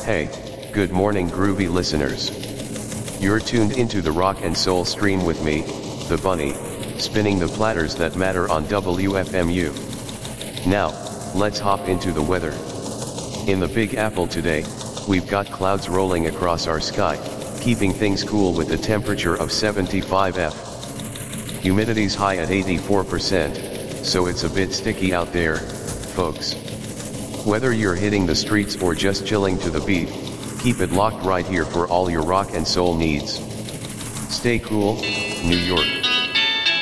Hey, good morning groovy listeners. You're tuned into the rock and soul stream with me, the Bunny, spinning the platters that matter on WFMU. Now, let's hop into the weather. In the Big Apple today, we've got clouds rolling across our sky, keeping things cool with a temperature of 75 F. Humidity's high at 84%, so it's a bit sticky out there, folks. Whether you're hitting the streets or just chilling to the beat, keep it locked right here for all your rock and soul needs. Stay cool, New York.